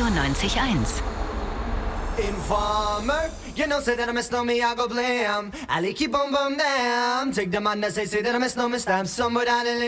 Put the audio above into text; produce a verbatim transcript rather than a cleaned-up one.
neunundneunzig Komma eins. Informer, you know, say that I miss no me, I go blam. Ali keep on bum damn. Take the man that say, say that I miss no me, stamp somewhere down in